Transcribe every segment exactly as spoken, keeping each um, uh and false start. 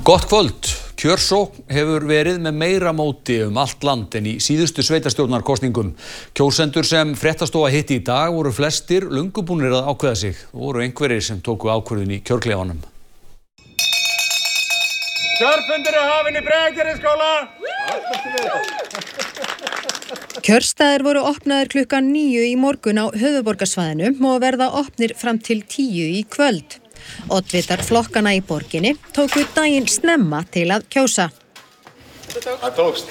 Gott kvöld. Kjörsókn hefur verið með meira móti um allt land en í síðustu sveitarstjórnarkosningum. Kjósendur sem Fréttastofa hitti í dag voru flestir löngu búnir að ákveða sig og voru einhverjir sem tóku ákvörðun í kjörklefanum. Kjörfundur er hafinn í Breiðagerðisskóla. Kjörstaðir voru opnaðir klukkan níu í morgun á höfuðborgarsvæðinu og verða opnir fram til tíu í kvöld. Oddvitar flokkana í borginni tóku daginn snemma til að kjósa. Það tókst.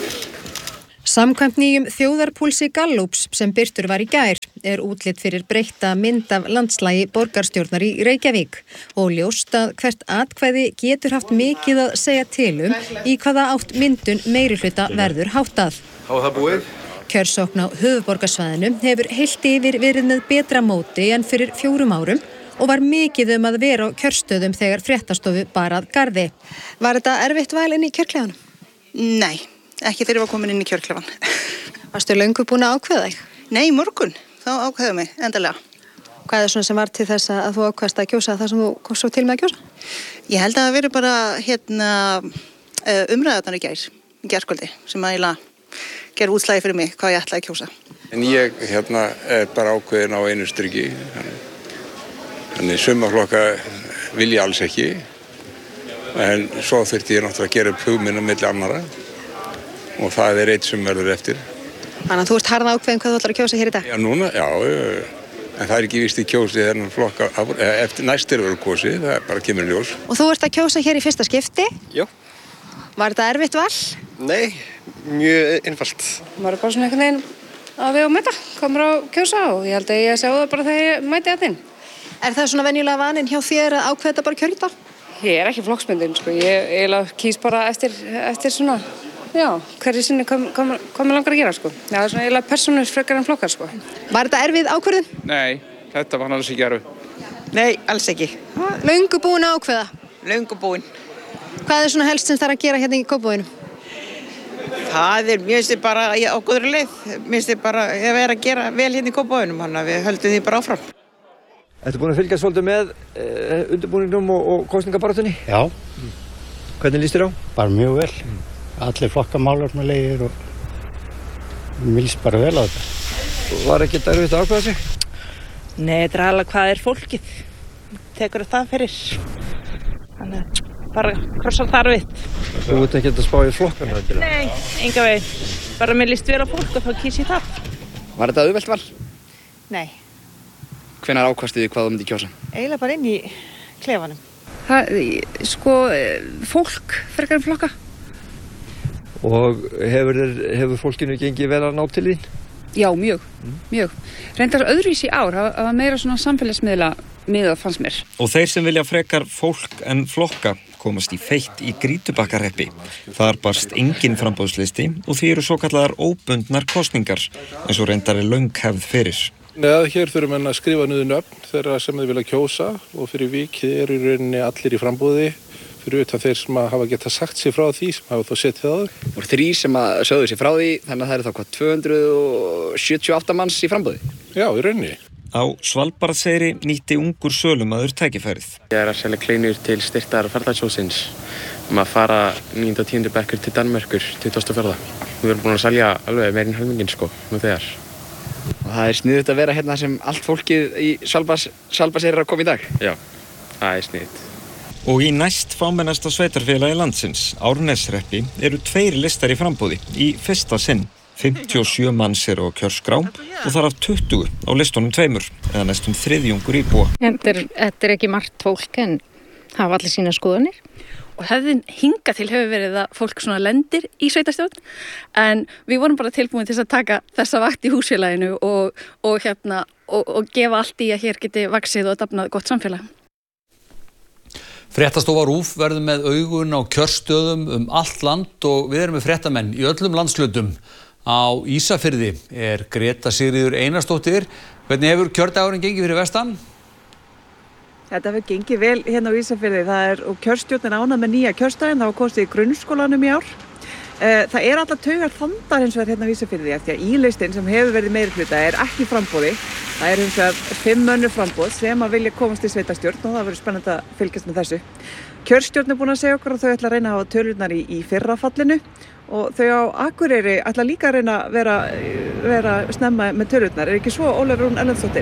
Samkvæmt nýjum þjóðarpúlsi Gallups sem birtur var í gær er útlit fyrir breytta mynd af landslagi borgarstjórnar í Reykjavík og ljóst að hvert atkvæði getur haft mikið að segja til um í hvaða átt myndun meirihluta verður háttað. Þá er það búið. Kjörsókn á höfuðborgarsvæðinu hefur heilt yfir verið með betra móti en fyrir fjórum árum og var mikið um að vera á kjörstöðum þegar Fréttastofu bar að garði. Var þetta erfitt val inn í kjörklefanum? Nei, ekki þegar ég var komin inn í kjörklefan. Varstu löngu búin að ákveða þig? Nei, í morgun, þá ákveðum mig, endalega. Hvað er svona sem var til þess að þú ákveðst að kjósa það sem þú komst svo til með að kjósa? Ég held að það veri bara hérna, umræðarnar í gær, í gærkvöldi, sem að eiginlega gera útslagi fyrir mig hvað ég ætlaði að kjósa. En ég hérna, er bara ákveðin á einu striki. Þannig sumaflokka vil ég alls ekki, en svo þurfti ég náttúrulega að gera upp hugmynd á milli annarra og það er eitt sem verður eftir. Þannig að þú ert harða ákveðin hvað þú ætlar að kjósa hér í dag? Já, núna, já, en það er ekki víst í kjósi þennan flokka, eftir næstir verður kosið, það er bara kemur í ljós. Og þú ert að kjósa hér í fyrsta skipti? Já. Var þetta erfitt val? Nei, mjög einfalt. Var bara svona einhvern veginn að við og mæta, komur á kjósa og ég held að ég sjá það bara þegar ég mæti að þinn. Er það svona venjulega vaninn hjá þér að ákveða þetta bara kjörita? Ég er ekki flokksbundin, sko. Ég eiginlega kýs bara eftir, eftir svona, já, hverju sinni kom, kom, kom langar að gera, sko. Já, það er svona eiginlega persónur frekar en flokkar, sko. Var þetta erfið ákvörðun? Nei, þetta var alls ekki erfið. Nei, alls ekki. Löngu búin að ákveða? Löngu búin. Hvað er svona helst sem það er að gera hérna í Kópavoginum? Það er, mér finnst þið bara á góðri leið. Mér finnst þið bara að vera að gera vel hérna í Kópavoginum, þannig að við höldum því bara áfram. Ertu búin að fylgjast svolítið með uh, undirbúningnum og, og kosningabaráttunni? Já. Mm. Hvernig líst þér á? Bara mjög vel. Mm. Allir flokkamálefnalegir og mér líst bara vel á þetta. Var ekki þetta erfitt að ákveða sig? Nei, þetta er alveg hvað er fólkið. Tekur það fyrir. Þannig bara krossar þar við. Þú ert ekki að spá í flokkana? Nei, enga veginn. Bara mér líst vel á fólk og þá kýs ég það. Var þetta auðvelt val? Nei. Hvenær ákvastu þið hvað þú myndi kjósa? Eiginlega bara inn í klefanum. Það, sko, fólk frekar en flokka. Og hefur, hefur fólkinu gengið vel að ná til þín? Já, mjög, mm. mjög. Reyndar öðruvísi í ár, það var meira svona samfélagsmiðla miðað fannst mér. Og þeir sem vilja frekar fólk en flokka komast í feitt í Grýtubakkarhreppi. Þar barst engin framboðslisti og því eru svo kallar óbundnar kosningar, eins og reyndar er löng hefð fyrir. Neða, hér þurfum við að skrifa niður nöfn þeirra sem þið vilja kjósa og fyrir vikið eru í rauninni allir í frambúði fyrir utan þeir sem hafa getað sagt sér frá því sem hafa þá setið á þau. Það voru þrír sem að sögðu sér frá því, þannig að það eru þá hvað tvö hundruð sjötíu og átta manns í frambúði. Já, í rauninni. Á Svalbarðseyri nýtti ungur sölumaður tækifærið. Ég er að selja kleinur til styrktar ferðalagssjóðsins um að fara níunda og tíunda bekkur til Danmerkur tuttugasta og fjórða. Við erum búin að selja alveg meirinn helminginn sko, nú þegar. Og það er sniðugt að vera hérna sem allt fólkið í Svalbarðseyri er að koma í dag. Já, það er sniðugt. Og í næst fámennasta sveitarfélagi landsins, Árneshreppi, eru tveir listar í frambúði í fyrsta sinn. fimmtíu og sjö manns eru á kjörskrá og þar af tuttugu á listunum tveimur, eða næstum þriðjungur íbúa. Þetta er, þetta er ekki margt fólk en hafa allir sína skoðanir. Og hefðin hingað til hefur verið að fólk svona lendir í sveitarstjórn, en við vorum bara tilbúin til að taka þessa vakt í húsfélaginu og, og, hérna, og, og gefa allt í að hér geti vaxið og dafnað gott samfélag. Fréttastofa RÚV verður með augun á kjörstöðum um allt land og við erum með fréttamenn í öllum landshlutum. Á Ísafirði er Greta Sigríður Einarsdóttir. Hvernig hefur kjördagurinn gengið fyrir vestan? Þetta hefur gengið vel hérna á Ísafirði. Það er og kjörstjórnin ánað með nýja kjörstaðinn. Það var kosið í grunnskólanum í ár. Það er alltaf taugar þandar eins og það hérna á Ísafirði eftir að ílistinn sem hefur verið meirihluta er ekki framboði Það er hins vegar fimm önnur framboð sem að vilja komast í sveitarstjórn og það verður spennandi að fylgjast með þessu. Kjörstjórn er búin að segja okkur að þau ætla að reyna að hafa tölurnar í, í fyrra fallinu og þau á Akureyri ætla líka að reyna að vera, vera snemma með tölurnar. Er ekki svo, Ólafur Rún Erlendsdóttir?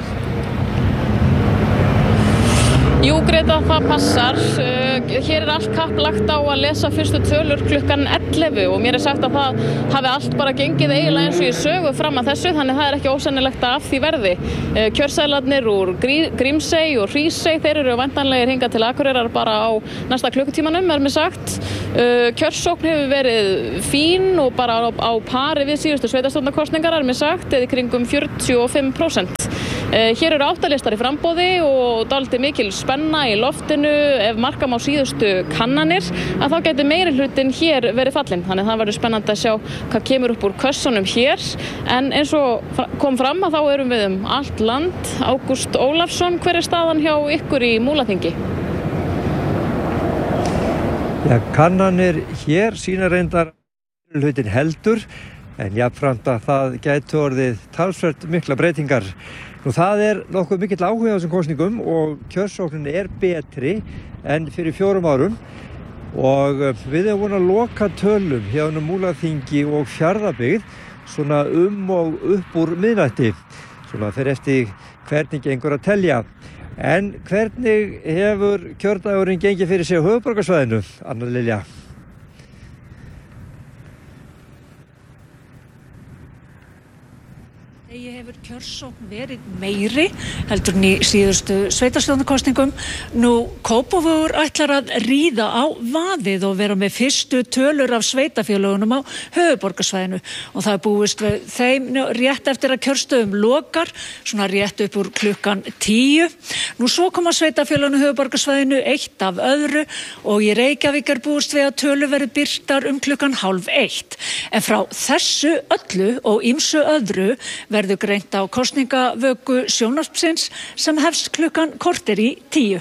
Jú, Greta, það passar. Hér er allt kapp lagt á að lesa fyrstu tölur klukkan ellefu og mér er sagt að það hafi allt bara gengið eiginlega eins og í sögu fram að þessu, þannig það er ekki ósennilegt að af því verði. Kjörseðlarnir úr Grímsey og Hrísey, þeir eru væntanlegir hingað til Akureyrar bara á næsta klukkutímanum, er mér sagt. Kjörsókn hefur verið fín og bara á, á pari við síðustu sveitarstjórnarkosningar, er mér sagt, eða kringum fjörutíu og fimm prósent. Hér eru áttalistar í framboði og dálítið mikil spenna í loftinu. Ef marka má síðustu kannanir að þá gæti meiri hlutin hér verið fallin. Þannig það verður spennandi að sjá hvað kemur upp úr kössunum hér. En eins og kom fram að þá erum við um allt land. Ágúst Ólafsson, hver er staðan hjá ykkur í Múlaþingi? Ja, kannanir hér sýna reyndar hlutin heldur en jafnframt að það gæti orðið talsvert mikla breytingar. Nú, það er nokkuð mikill áhuga á þessum kosningum og kjörsóknin er betri en fyrir fjórum árum og við erum búin að loka tölum hjá Múlaþingi og Fjarðabyggð svona um og upp úr miðnætti. Svona fyrir eftir hvernig gengur að telja. En hvernig hefur kjördagurinn gengið fyrir sig á höfuðborgarsvæðinu, Anna Lilja? Ég hefur kjörsókn verið meiri heldur en í síðustu sveitarstjórnarkosningum. Nú, Kópavogur ætlar að ríða á vaðið og vera með fyrstu tölur af sveitarfélögunum á höfuðborgarsvæðinu og það er búist við þeim rétt eftir að kjörstöðum lokar, svona rétt upp úr klukkan tíu. Nú, svo koma sveitarfélögunum höfuðborgarsvæðinu eitt af öðru og í Reykjavík er búist við að tölur verið birtar um klukkan hálf eitt. En frá þessu öllu og ýmsu öðru verður greint á kosningavöku sjónvarpsins sem hefst klukkan korter í tíu.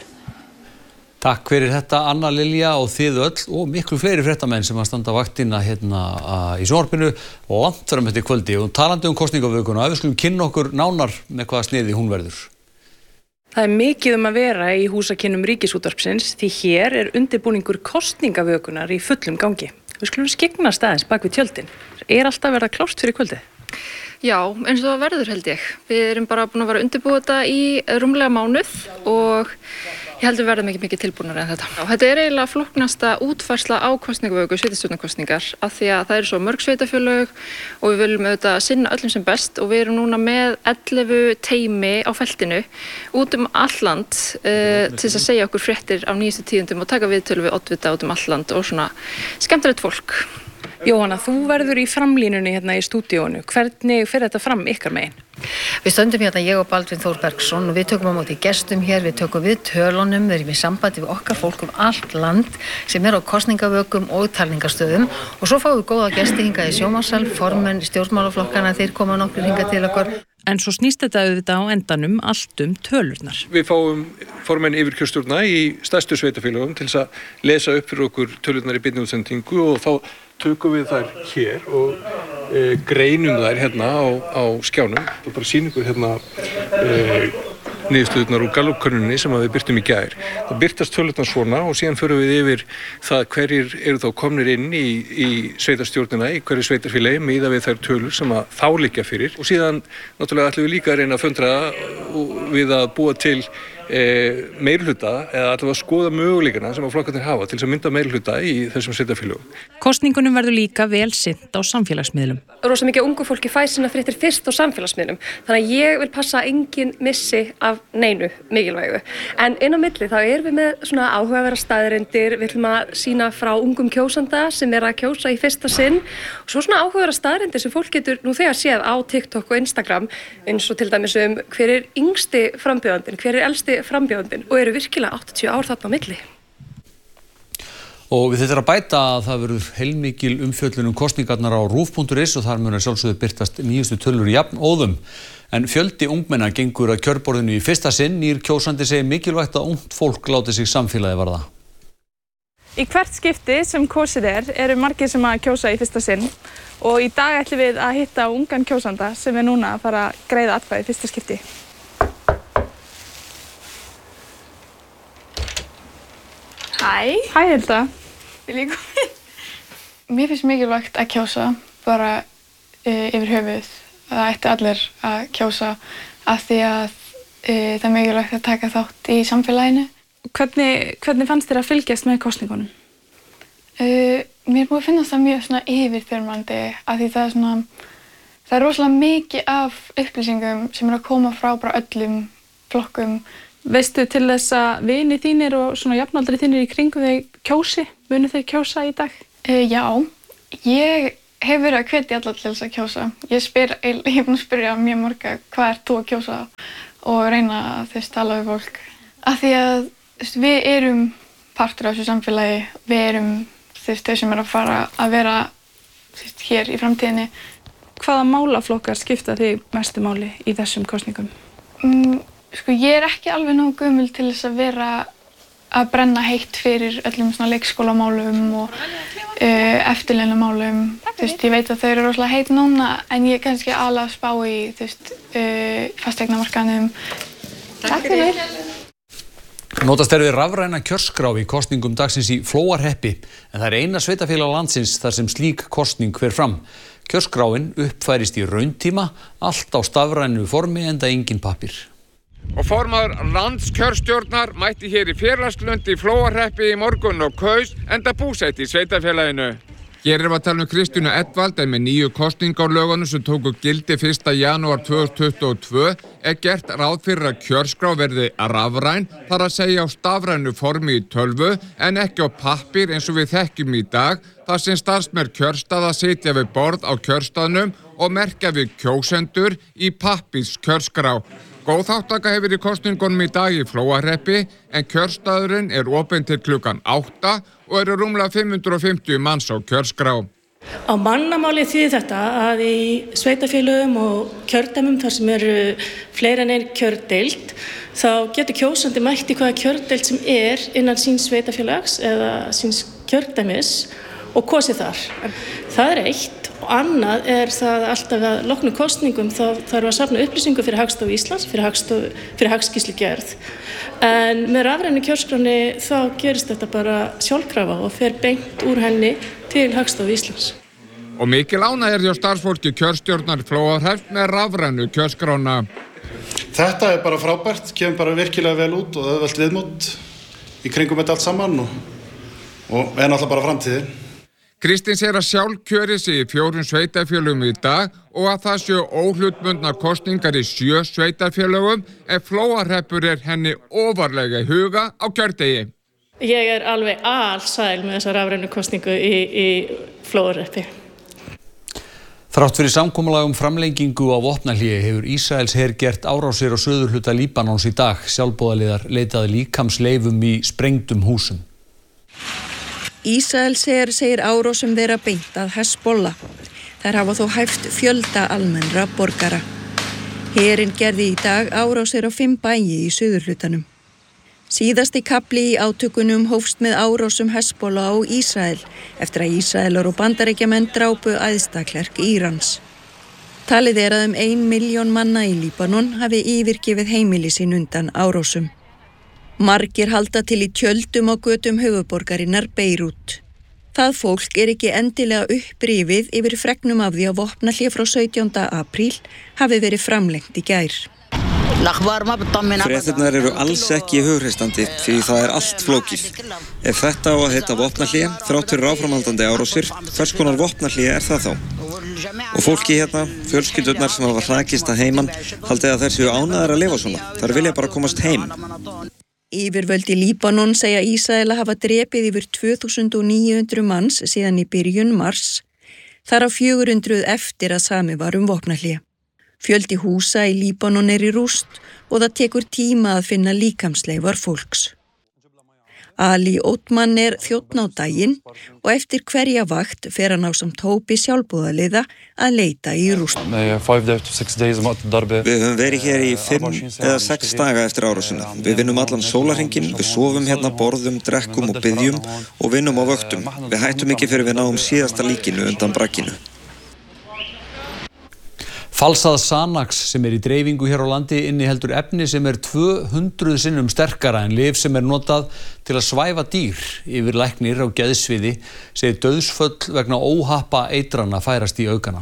Takk fyrir þetta, Anna Lilja, og þið öll og miklu fleiri fréttamenn sem að standa vaktina hérna í sjónvarpinu langt fram eftir kvöldi. Og talandi um kosningavökuna, við skulum kynna okkur nánar með hvaða sniði hún verður. Það er mikið um að vera í húsakynnum Ríkisútvarpsins því hér er undirbúningur kosningavökunar í fullum gangi. Við skulum skyggnast aðeins bak við tjöldin. Er alltaf verið klárt fyrir kvöldið? Já, eins og það verður held ég. Við erum bara búin að vera undirbúið þetta í rúmlega mánuð og ég held við verðum ekki mikið tilbúinari en þetta. Þetta er eiginlega flóknasta útfærsla á kosningavöku, sveitarstjórnarkosningar, af því að það eru svo mörg sveitarfélög og við viljum auðvitað sinna öllum sem best og við erum núna með ellefu teymi á feltinu út um all land uh, til þess að segja okkur fréttir af nýjustu tíðindum og taka viðtölu við oddvita út um all land og svona skemmtilegt fólk. Jóhanna, þú verður í framlínunni hérna í stúdíónu. Hvernig fer þetta fram ykkar megin? Við stöndum hérna, ég og Baldvin Þór Bergsson, og við tökum á móti gestum hér, við tökum við tölunum, við erum í sambandi við okkar fólk um allt land sem er á kosningavökum og talningarstöðum og svo fáum við góða gesti hingað í sjónvarpssal, formenn stjórnmálaflokkana, þeir koma nokkur hingað til okkur. En svo snýst þetta auðvitað á endanum allt um tölurnar. Við fáum formenn yfirkjörstjórna í stærstu sveitarfélögum til þess að lesa upp fyrir okkur tölurnar í beinni útsendingu og þá tökum við þær hér og e, greinum þær hérna á, á skjánum og bara sýnum ykkur hérna e, niðurstöðurnar úr Gallup-könnunni sem við birtum í gær. Það birtast tölurnar svona og síðan förum við yfir það hverjir eru þá komnir inn í, í sveitarstjórnina, í hverju sveitarfélagi miðað við þær tölur sem að þá liggja fyrir og síðan náttúrulega ætlum við líka að reyna að föndra við að búa til e, meirihluta eða allavega skoða möguleikana sem að flokkarnir hafa til þess að mynda meirihluta í þessum sveitarfélögum. Kosningunum verður líka vel sinnt á samfélagsmiðlum. Rosa mikið ungu fólki fæ sína fréttir fyrst á samfélagsmiðlum. Þannig að ég vil passa að enginn missi af neinu mikilvægu. En inn á milli þá erum við með svona áhugaverðar staðreyndir, við ætlum að sýna frá ungum kjósanda sem er að kjósa í fyrsta sinn og svo svona áhugaverðar staðreyndir sem fólk getur nú þegar séð á TikTok og Instagram eins og til dæmis um hver er yngsti frambjóðandinn, hver er elsti frambjóðandinn og eru virkilega áttatíu ár þarna á milli. Og við þetta er að bæta að það verður heilmikil umfjöllun um kosningarnar á rúv punktur is og þar mun að sjálfsögðu birtast nýjustu tölur í jafn óðum. En fjöldi ungmenna gengur að kjörborðinu í fyrsta sinn, nýr kjósandi segir mikilvægt að ungt fólk láti sig samfélagi varða. Í hvert skipti sem kosið er, eru margir sem að kjósa í fyrsta sinn og í dag ætlum við að hitta ungan kjósanda sem er núna að fara að greiða atkvæði í fyrsta skipti. Hæ. Hæ, Hilda. Vil ég koma? Mér finnst mikilvægt að kjósa bara uh, yfir höfuð. Það ætti allir að kjósa af því að uh, það er mikilvægt að taka þátt í samfélaginu. Hvernig, hvernig fannst þér að fylgjast með kosningunum? Uh, mér er búið að finna það mjög svona yfirþyrmandi af því það er svona, það er rosalega mikið af upplýsingum sem er að koma frá bara öllum flokkum. Veistu til þess að vini þínir og svona jafnaldri þínir í kringu þeir kjósi? Munu þeir kjósa í dag? Uh, já, ég hef verið að hvetja alla til þess að kjósa. Ég spyr, ég hef búin að spyrja mjög marga hvað ert þú að kjósa og reyna að þess tala við fólk. Af því að þess, við erum partur af þessu samfélagi, við erum þess, þau sem er að fara að vera þess, hér í framtíðinni. Hvaða málaflokkar skipta þig mestu máli í þessum kosningum? Mm, Sko, ég er ekki alveg nógu gömul til þess að vera að brenna heitt fyrir öllum svona leikskólamálum og uh, eftirlaunamálum. Þú veist, ég veit að þau eru rosalega heit núna, en ég er kannski alveg að spá í, þú veist, uh, fasteignamarkaðnum. Takk fyrir. Notast er við rafræna kjörskrá í kosningum dagsins í Flóarhreppi, en það er eina sveitarfélag landsins þar sem slík kosning fer fram. Kjörskráin uppfærist í rauntíma, allt á stafrænu formi enda engin pappír. Og formaður landskjörstjórnar mætti hér í Félagslund í Flóarhreppi í morgun og kaus enda búsett í sveitarfélaginu. Hér erum við að tala um Kristínu Edvald en með nýju kosningalögunum sem tóku gildi fyrsta janúar tvö þúsund tuttugu og tvö er gert ráð fyrir að kjörskrá verði rafræn, þar að segja á stafrænu formi í tölvu en ekki á pappír eins og við þekkjum í dag, þar sem starfsmenn kjörstaða sitja við borð á kjörstaðnum og merkja við kjósendur í pappírs kjörskrá. Góð þátttaka hefur í kosningunum í dag í Flóarhreppi en kjörstaðurinn er opinn til klukkan átta og eru rúmlega fimm hundruð og fimmtíu manns á kjörskrá. Á mannamáli þýðir þetta að í sveitarfélögum og kjördæmum þar sem eru fleiri en einn kjördeild þá getur kjósandi mætt í hvaða kjördeild sem er innan síns sveitarfélags eða síns kjördæmis og kosið þar. Það er eitt. Og annað er það alltaf að loknum kosningum þá þarf að safna upplýsingu fyrir Hagstofu Íslands, fyrir, Hagstofu, fyrir hagskýrslugerð. En með rafrænu kjörskráni þá gerist þetta bara sjálfkrafa og fer beint úr henni til Hagstofu Íslands. Og mikil ánægja er hjá starfsfólki kjörstjórnar Flóarhrepps með rafrænu kjörskrána. Þetta er bara frábært, kemur bara virkilega vel út og auðvelt viðmót í kringum þetta allt saman og, og er náttúrulega bara framtíðin. Kristín segir að sjálf kjöri sig í fjórum sveitarfélögum í dag og að það séu óhlutbundnar kosningar í sjö sveitarfélögum en Flóarhreppur er henni ofarlega í huga á kjördegi. Ég er alveg alsæl með þessa rafrænu kosningu í, í Flóarhreppi. Þrátt fyrir samkomulag um framlengingu á vopnahléi hefur Ísraels her gert árásir á suðurhluta Líbanons í dag. Sjálfboðaliðar leitaði líkamsleifum í sprengdum húsum. Ísraels her segir árásum þeirra beint að Hezbollah. Þær hafa þó hæft fjölda almennra borgara. Herinn gerði í dag árásir á fimm bæi í suðurhlutanum. Síðasti kafli í átökunum hófst með árásum Hezbollah á Ísrael eftir að Ísraelar og Bandaríkjamenn drápu æðstaklerk Írans. Talið er að um ein milljón manna í Líbanon hafi yfirgefið heimili sín undan árásum. Margir halda til í tjöldum á götum höfuðborgarinnar Beirút. Það fólk er ekki endilega upprifið yfir fregnum af því að vopnahlé frá sautjánda apríl hafi verið framlengt í gær. Fréttirnar eru alls ekki hugreistandi því það er allt flókið. Ef þetta á að heita vopnahlé, þrátt fyrir áframhaldandi árásir, hvers konar vopnahlé er það þá? Og fólki hérna, fjölskyldurnar sem hafa hrakist að heiman, haldi að þær séu ánægðar að lifa svona. Þær vilja bara komast heim. Yfirvöld í Líbanon segja Ísraela hafa drepið yfir tvö þúsund níu hundruð manns síðan í byrjun mars, þar á fjögur hundruð eftir að sami var um vopnahlé. Fjöldi húsa í Líbanon er í rúst og það tekur tíma að finna líkamsleifar fólks. Ali Othman er þjónn á daginn og eftir hverja vakt fer hann ásamt hópi sjálfboðaliða að leita í rúst. Við höfum verið hér í fimm eða sex daga eftir árásina. Við vinnum allan sólarhringinn, við sofum hérna, borðum, drekkum og biðjum og vinnum á vöktum. Við hættum ekki fyrir við náum síðasta líkinu undan bragginu. Falsað Xanax sem er í dreifingu hér á landi inniheldur efni sem er tvö hundruð sinnum sterkara en lyf sem er notað til að svæfa dýr. Yfirlæknir á geðsviði segir dauðsföll vegna óhappa eitrana færast í aukana.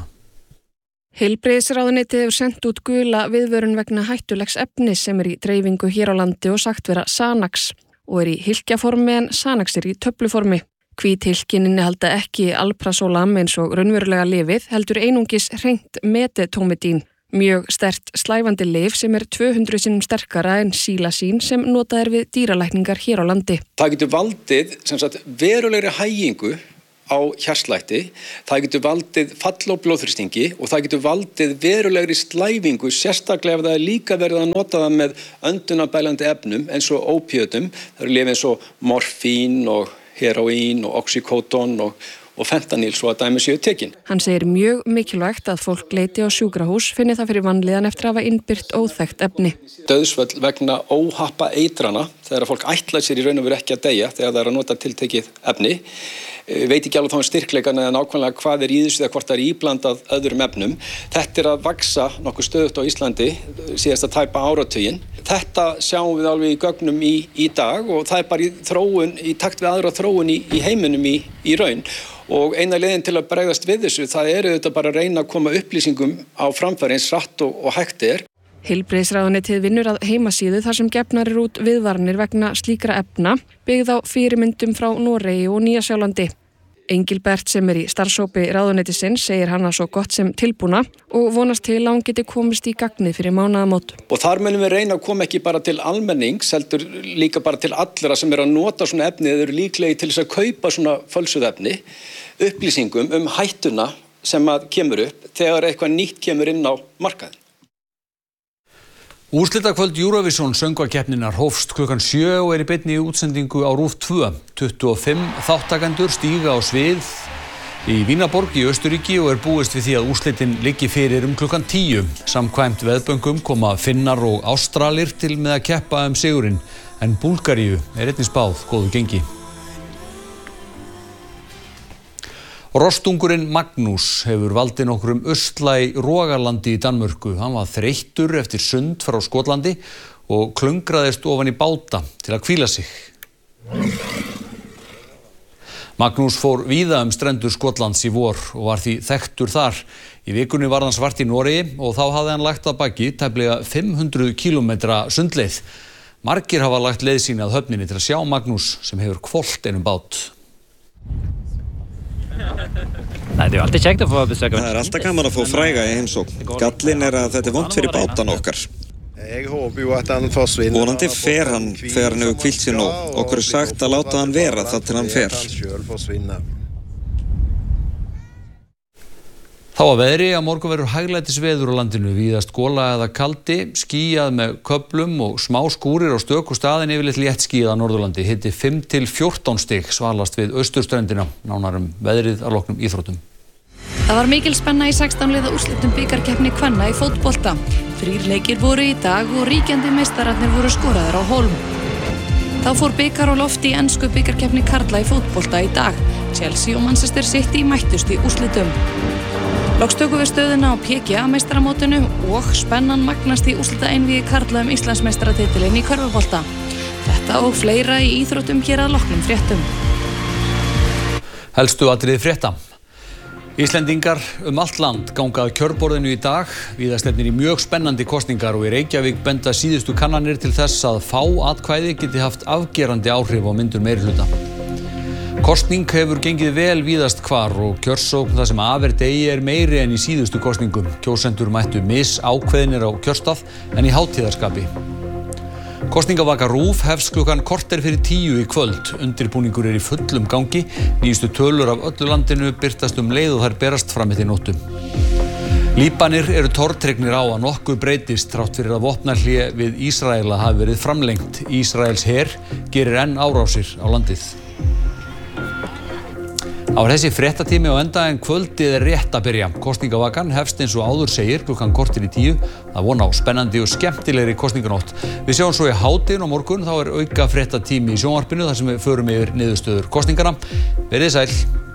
Heilbrigðisráðuneytið hefur sent út gula viðvörun vegna hættulegs efnis sem er í dreifingu hér á landi og sagt vera Xanax og er í hylkjaformi en Xanax er í töfluformi. Hvít hylkin innihalda ekki alprazolam eins og raunverulega lyfið heldur einungis hreint medetomidín, mjög sterkt slævandi lyf sem er tvö hundruð sinnum sterkara en sílasín sem notað er við dýralækningar hér á landi. Það getur valdið sem sagt, verulegri hægingu á hjartslætti, það getur valdið fall á blóðþrýstingi og það getur valdið verulegri slæfingu, sérstaklega ef það er líka verið að nota það með öndunarbælandi efnum eins og ópíötum, það eru lyf eins og morfín og heroín og oxycodon og, og fentanyl svo að dæmi séu tekin. Hann segir mjög mikilvægt að fólk leiti á sjúkrahús finni það fyrir vanlíðan eftir að hafa innbyrt óþekkt efni. Dauðsföll vegna óhappa eitrana þegar fólk ætlar sér í raun og veru ekki að deyja þegar það er að nota tiltekið efni. Veit ekki alveg þá um styrkleikan eða nákvæmlega hvað er í þessu eða hvort það er íblandað öðrum efnum. Þetta er að vaksa nokkuð stöðugt á Íslandi síðasta tæpa áratuginn. Þetta sjáum við alveg í gögnum í, í dag og það er bara í þróun, í takt við aðra þróun í, í heiminum í, í raun. Og eina leiðin til að bregðast við þessu, það er auðvitað bara að reyna að koma upplýsingum á framfæri eins hratt og, og hægt er. Heilbrigðisráðuneytið vinnur að heimasíðu þar sem gefnar eru út viðvaranir vegna slíkra efna, byggð á fyrirmyndum frá Noregi og Nýja-Sjálandi. Engilbert sem er í starfshópi ráðuneytisins segir hana svo gott sem tilbúna og vonast til að hún geti komist í gagnið fyrir mánaðamót. Og þar munum við reyna að koma ekki bara til almennings, heldur líka bara til allra sem er að nota svona efni eða eru líklegi til þess að kaupa svona fölsuð efni, upplýsingum um hættuna sem að kemur upp þegar eitthvað nýtt kemur inn á markaðinn. Úrslitakvöld Eurovision söngvakeppninnar hófst klukkan sjö og er í beinni útsendingu á RÚV tvö. tuttugu og fimm þáttakendur stíga á svið í Vínarborg í Austurríki og er búist við því að úrslitin liggi fyrir um klukkan tíu. Samkvæmt veðböngum koma Finnar og Ástralir til með að keppa um sigurinn, en Búlgaríu er einnig spáð góðu gengi. Rostungurinn Magnús hefur valdið nokkrum usla í Rogalandi í Danmörku. Hann var þreyttur eftir sund frá Skotlandi og klöngraðist ofan í báta til að hvíla sig. Magnús fór víða um strendur Skotlands í vor og var því þekktur þar. Í vikunni var hann svart í Noregi og þá hafði hann lagt að baki tæplega fimm hundruð kílómetra sundleið. Margir hafa lagt leið sína að höfninni til að sjá Magnús sem hefur hvolft einum bát. Nei, det er alltid kjekt að få besøk. Það er alltaf gaman að fá fræga í heimsókn. Gallinn er að þetta er vont fyrir bátan okkar. Jeg håper jo at han forsvinner. Vonandi fer hann þegar hann hefur hvílt sér nóg. Okkur er sagt að láta hann vera þar til hann fer. Þá að veðri að morgun verður hæglætisveður á landinu, víðast gola eða kaldi, skýjað með köflum og smá skúrir á stöku staðin yfirleitt létt skýjað á Norðurlandi, hiti fimm til fjórtán stig svalast við austurströndina, nánar um veðrið að loknum íþróttum. Það var mikil spenna í sextán liða úrslitum bikarkeppni kvenna í fótbolta. Þrír leikir voru í dag og ríkjandi meistararnir voru skoraðir á Hólm. Þá fór bikar á loft í ensku bikarkeppni karla í fótbolta í dag. Chelsea og Manchester City mættust í úrslitum. Loks tökum við stöðuna á P G A-meistaramótinu og spennan magnast í úrslitaeinvígi karla um Íslandsmeistaratitilinn í körfubolta. Þetta og fleira í íþróttum hér að loknum fréttum. Helstu atriði frétta. Íslendingar um allt land ganga að kjörborðinu í dag. Víðastefnir í mjög spennandi kosningar og í Reykjavík benda síðustu kannanir til þess að fá atkvæði geti haft afgerandi áhrif á myndun meirihluta. Kosning hefur gengið vel víðast hvar og kjörsókn það sem af er degi er meiri en í síðustu kosningum. Kjósendur mættu misákveðnir á kjörstað en í hátíðarskapi. Kosningavaka RÚV hefst klukkan korter fyrir tíu í kvöld. Undirbúningur er í fullum gangi. Nýjustu tölur af öllu landinu birtast um leið og þær berast fram eftir nóttu. Líbanir eru tortrygnir á að nokkuð breytist þrátt fyrir að vopnahlé við Ísraela hafi verið framlengt. Ísraels her gerir enn árásir á landið. Á þessi fréttatími á enda en kvöldið er rétt að byrja. Kosningavakan hefst eins og áður segir klukkan korter í tíu. Það vona á spennandi og skemmtilegri kosninganótt. Við sjáum svo í hádeginu á morgun, þá er auka fréttatími í sjónvarpinu þar sem við förum yfir niðurstöður kosningana. Verið sæl.